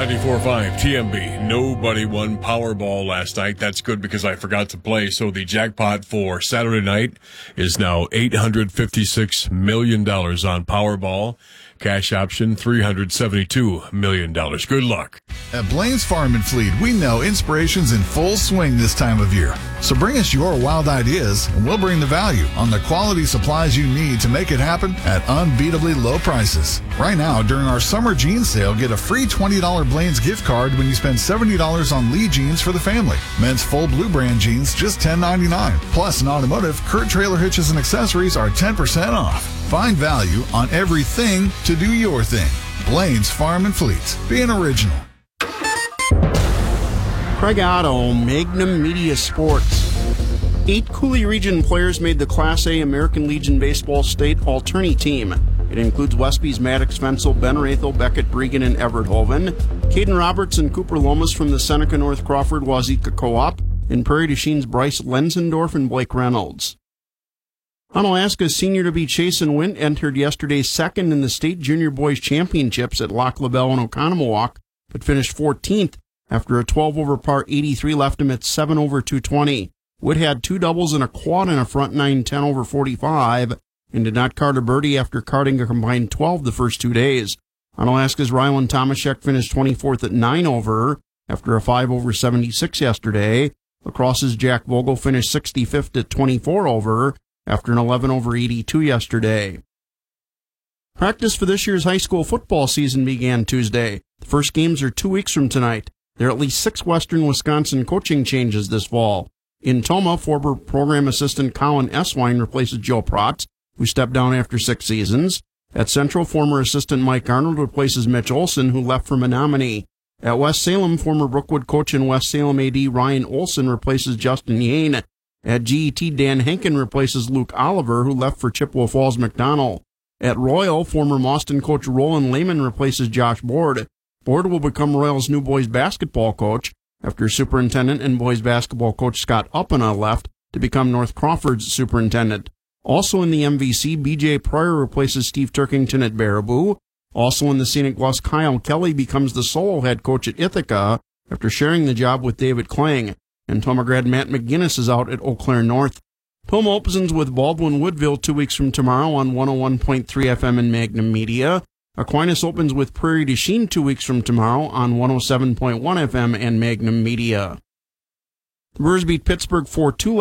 94.5 TMB. Nobody won Powerball last night. That's good because I forgot to play. So the jackpot for Saturday night is now $856 million on Powerball. Cash option, $372 million. Good luck. At Blaine's Farm and Fleet, we know inspiration's in full swing this time of year. So bring us your wild ideas, and we'll bring the value on the quality supplies you need to make it happen at unbeatably low prices. Right now, during our summer jeans sale, get a free $20 Blaine's gift card when you spend $70 on Lee jeans for the family. Men's full blue brand jeans, just $10.99. Plus, in automotive, Kurt trailer hitches and accessories are 10% off. Find value on everything to do your thing. Blaine's Farm and Fleet. Be an original. Craig Otto, Magnum Media Sports. 8 Coulee Region players made the Class A American Legion Baseball State Alternate Team. It includes Westby's Maddox Fensel, Ben Rathel, Beckett Bregan, and Everett Hoven, Caden Roberts and Cooper Lomas from the Seneca North Crawford Wazeeka Co-op, and Prairie du Chine's Bryce Lenzendorf and Blake Reynolds. Onalaska's senior-to-be Chasen Wint entered yesterday's second in the state junior boys championships at Lac La Belle and Oconomowoc, but finished 14th after a 12-over par 83 left him at 7 over 220. Witt had 2 doubles and a quad in a front 9 10 over 45, and did not card a birdie after carding a combined 12 the first 2 days. Onalaska's Rylan Tomaszek finished 24th at 9 over after a 5 over 76 yesterday. Lacrosse's Jack Vogel finished 65th at 24 over after an 11 over 82 yesterday. Practice for this year's high school football season began Tuesday. The first games are 2 weeks from tonight. There are at least 6 Western Wisconsin coaching changes this fall. In Tomah, former program assistant Colin Eswine replaces Joe Protz, who stepped down after 6 seasons. At Central, former assistant Mike Arnold replaces Mitch Olson, who left for Menominee. At West Salem, former Brookwood coach and West Salem AD Ryan Olson replaces Justin Yane. At GET, Dan Henkin replaces Luke Oliver, who left for Chippewa Falls McDonald. At Royal, former Mauston coach Roland Lehman replaces Josh Board. Board will become Royal's new boys basketball coach after superintendent and boys basketball coach Scott Uppana left to become North Crawford's superintendent. Also in the MVC, BJ Pryor replaces Steve Turkington at Baraboo. Also in the Scenic Bluffs, Kyle Kelly becomes the solo head coach at Ithaca after sharing the job with David Kling. And Tomah grad Matt McGinnis is out at Eau Claire North. Tomah opens with Baldwin Woodville 2 weeks from tomorrow on 101.3 FM and Magnum Media. Aquinas opens with Prairie du Chine 2 weeks from tomorrow on 107.1 FM and Magnum Media. The Brewers beat Pittsburgh 4-2